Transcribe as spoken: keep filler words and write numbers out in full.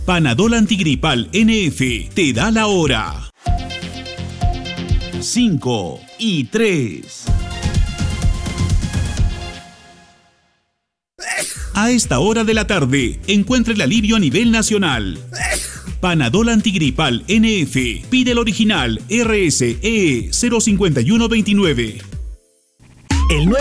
Panadol Antigripal N F te da la hora. cinco y tres. A esta hora de la tarde, encuentre el alivio a nivel nacional. Panadol Antigripal N F. Pide el original R S E cero cinco uno dos nueve. El nuevo